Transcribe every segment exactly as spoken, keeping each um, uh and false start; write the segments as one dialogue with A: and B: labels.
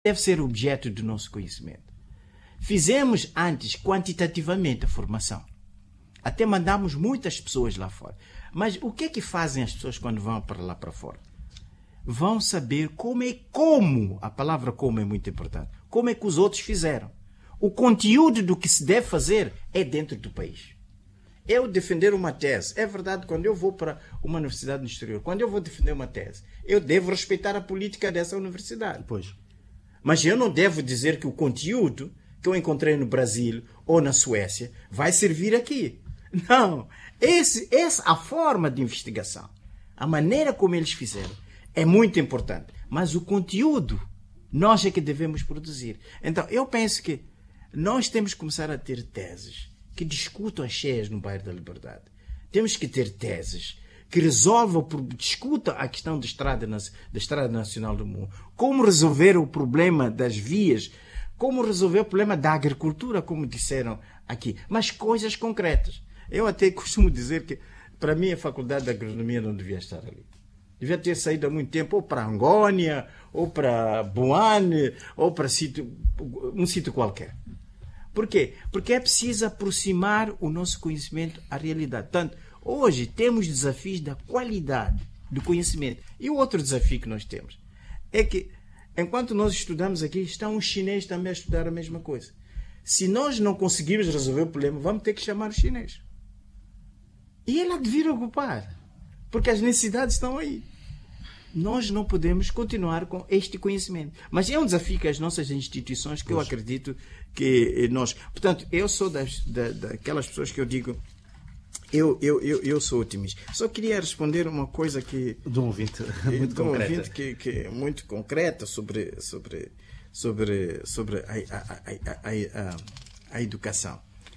A: deve ser objeto do nosso conhecimento. Fizemos antes quantitativamente a formação. Até mandamos muitas pessoas lá fora. Mas o que é que fazem as pessoas quando vão para lá para fora? Vão saber como é como, a palavra como é muito importante, como é que os outros fizeram. O conteúdo do que se deve fazer é dentro do país. Eu defender uma tese, é verdade, quando eu vou para uma universidade no exterior, quando eu vou defender uma tese, eu devo respeitar a política dessa universidade.
B: Pois.
A: Mas eu não devo dizer que o conteúdo que eu encontrei no Brasil ou na Suécia vai servir aqui. Não. Esse, essa a forma de investigação, a maneira como eles fizeram, é muito importante. Mas o conteúdo, nós é que devemos produzir. Então, eu penso que nós temos que começar a ter teses que discutam as cheias no bairro da Liberdade. Temos que ter teses que resolvam, discutam a questão da estrada, da estrada nacional do mundo. Como resolver o problema das vias, como resolver o problema da agricultura, como disseram aqui. Mas coisas concretas. Eu até costumo dizer que, para mim, a Faculdade de Agronomia não devia estar ali. Devia ter saído há muito tempo, ou para Angônia, ou para Boane, ou para sítio, um sítio qualquer. Por quê? Porque é preciso aproximar o nosso conhecimento à realidade. Portanto, hoje temos desafios da qualidade do conhecimento. E o outro desafio que nós temos é que, enquanto nós estudamos aqui, estão os chineses também a estudar a mesma coisa. Se nós não conseguirmos resolver o problema, vamos ter que chamar os chineses. E ele há de vir ocupar, porque as necessidades estão aí. Nós não podemos continuar com este conhecimento. Mas é um desafio que as nossas instituições, que pois. Eu acredito que nós... Portanto, eu sou das, da, daquelas pessoas que eu digo, eu, eu, eu, eu sou otimista. Só queria responder uma coisa que...
B: De um ouvinte muito
A: de um
B: concreta.
A: ouvinte que, que é muito concreta sobre, sobre, sobre, sobre a, a, a, a, a, a educação.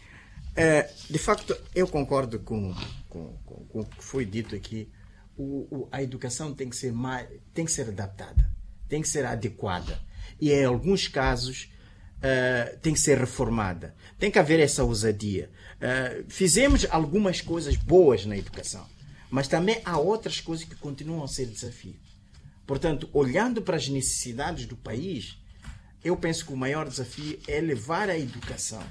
A: É, de facto, eu concordo com, com, com, com o que foi dito aqui. O, o, a educação tem que ser mais, tem que ser adaptada, tem que ser adequada e em alguns casos uh, tem que ser reformada, tem que haver essa ousadia. Uh, fizemos algumas coisas boas na educação, mas também há outras coisas que continuam a ser desafio. Portanto, olhando para as necessidades do país, eu penso que o maior desafio é levar a educação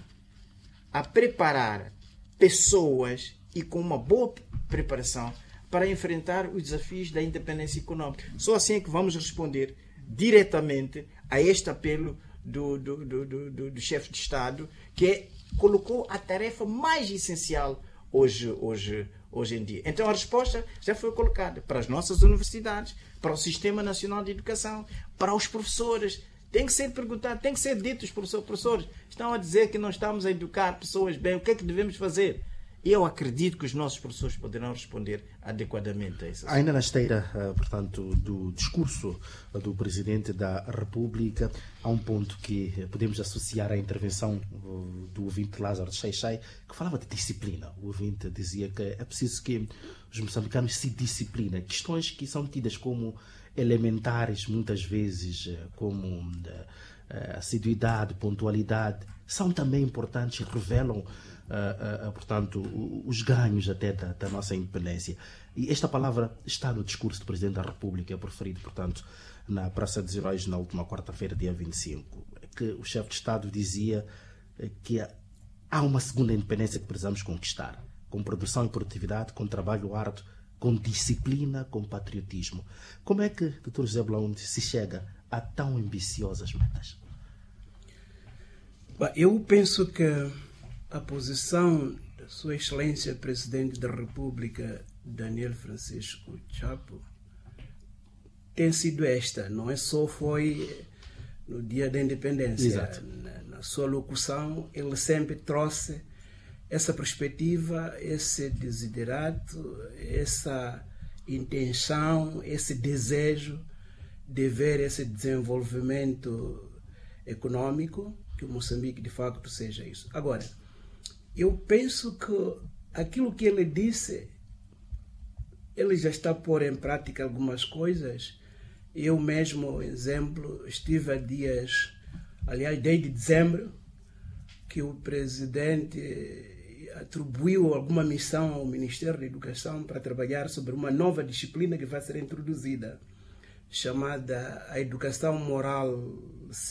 A: a preparar pessoas e com uma boa preparação para enfrentar os desafios da independência econômica. Só assim é que vamos responder diretamente a este apelo do, do, do, do, do chefe de Estado, que é, colocou a tarefa mais essencial hoje, hoje, hoje em dia. Então a resposta já foi colocada para as nossas universidades, para o Sistema Nacional de Educação, para os professores. Tem que ser perguntado, tem que ser dito, os professores, professores estão a dizer que não estamos a educar pessoas bem, o que é que devemos fazer? E eu acredito que os nossos professores poderão responder adequadamente a isso.
B: Ainda na esteira, portanto, do discurso do Presidente da República, há um ponto que podemos associar à intervenção do ouvinte Lázaro Xai-Xai, que falava de disciplina. O ouvinte dizia que é preciso que os moçambicanos se disciplinem. Questões que são tidas como elementares, muitas vezes, como assiduidade, pontualidade, são também importantes e revelam Uh, uh, uh, portanto, uh, os ganhos até da, da nossa independência. E esta palavra está no discurso do Presidente da República, proferido, portanto, na Praça dos Heróis, na última quarta-feira, dia vinte e cinco, que o chefe de Estado dizia uh, que há uma segunda independência que precisamos conquistar, com produção e produtividade, com trabalho árduo, com disciplina, com patriotismo. Como é que, doutor José Blaúnde, se chega a tão ambiciosas metas?
C: Eu penso que a posição da Sua Excelência Presidente da República, Daniel Francisco Chapo, tem sido esta. Não é só foi no dia da independência.
B: Exato.
C: Na, na sua locução, ele sempre trouxe essa perspectiva, esse desiderato, essa intenção, esse desejo de ver esse desenvolvimento econômico, que o Moçambique de facto seja isso. Agora, eu penso que aquilo que ele disse, ele já está a pôr em prática algumas coisas. Eu mesmo, exemplo, estive há dias, aliás, desde dezembro, que o presidente atribuiu alguma missão ao Ministério da Educação para trabalhar sobre uma nova disciplina que vai ser introduzida, chamada a educação moral